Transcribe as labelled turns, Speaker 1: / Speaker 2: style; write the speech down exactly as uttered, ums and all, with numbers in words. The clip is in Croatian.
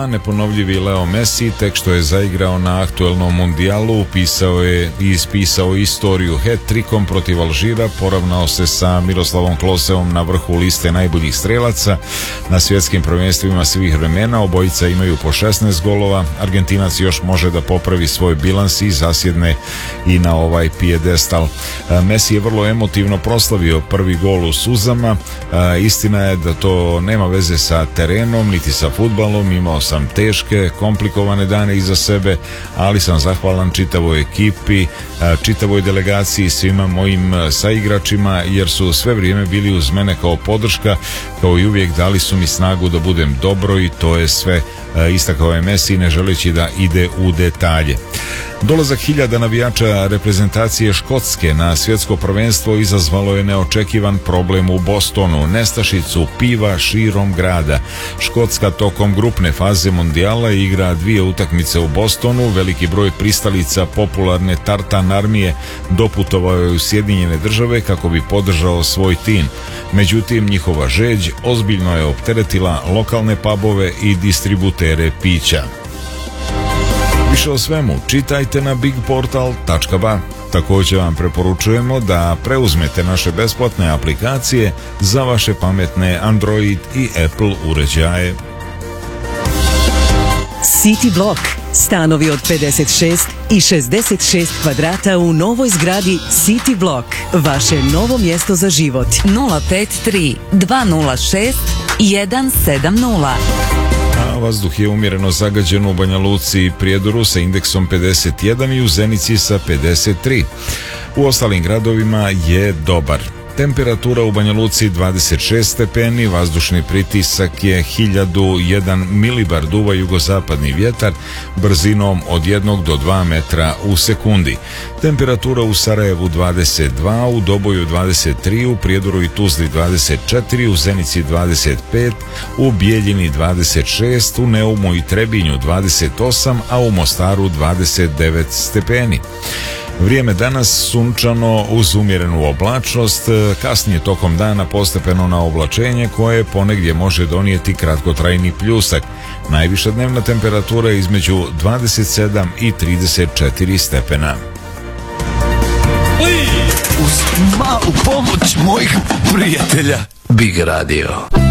Speaker 1: dva, neponovljivi Leo Messi, tek što je zaigrao na aktuelnom mundijalu, upisao je i ispisao istoriju hat-trikom protiv Alžira, poravnao se sa Miroslavom Klosevom na vrhu liste najboljih strelaca na svjetskim prvenstvima svih vremena. Obojica imaju po šesnaest golova. Argentinac još može da popravi svoj bilans i zasjedne i na ovaj pijedestal. Messi je vrlo emotivno proslavio prvi gol u suzama. Istina je da to nema veze sa terenom niti sa fudbalom. Imao sam teške, komplikovane dane iza sebe, ali sam zahvalan čitavoj ekipi, čitavoj delegaciji, svima mojim saigračima, jer su sve vrijeme bili uz mene kao podrška, kao i uvijek dali su mi snagu da budem dobro i to je sve, istakao je Messi, ne želeći da ide u detalje. Dolazak hiljada navijača reprezentacije Škotske na svjetsko prvenstvo izazvalo je neočekivan problem u Bostonu, nestašicu piva širom grada. Škotska tokom grupne faze mondijala igra dvije utakmice u Bostonu. Veliki broj pristalica popularne tartan armije doputovao je u Sjedinjene Države kako bi podržao svoj tim. Međutim, njihova žeđ ozbiljno je opteretila lokalne pubove i distributere pića. Više o svemu čitajte na big portal tačka ba. Također vam preporučujemo da preuzmete naše besplatne aplikacije za vaše pametne Android i Apple uređaje.
Speaker 2: City Block. Stanovi od pedeset šest i šezdeset šest kvadrata u novoj zgradi City Block. Vaše novo mjesto za život.
Speaker 3: nula pet tri dva nula šest jedan sedam nula.
Speaker 1: A vazduh je umjereno zagađen u Banja Luci i Prijedoru sa indeksom pedeset jedan i u Zenici sa pedeset tri. U ostalim gradovima je dobar. Temperatura u Banja Luci dvadeset šest stepeni, vazdušni pritisak je hiljadu jedan milibar, duva jugozapadni vjetar brzinom od jednog do dva metra u sekundi. Temperatura u Sarajevu dvadeset dva, u Doboju dvadeset tri, u Prijedoru i Tuzli dvadeset četiri, u Zenici dvadeset pet, u Bijeljini dvadeset šest, u Neumu i Trebinju dvadeset osam, a u Mostaru dvadeset devet stepeni. Vrijeme danas sunčano uz umjerenu oblačnost, kasnije tokom dana postepeno na oblačenje koje ponegdje može donijeti kratkotrajni pljusak. Najviša dnevna temperatura je između dvadeset sedam i trideset četiri stepena.
Speaker 4: Uz malu pomoć mojih prijatelja Big Radio.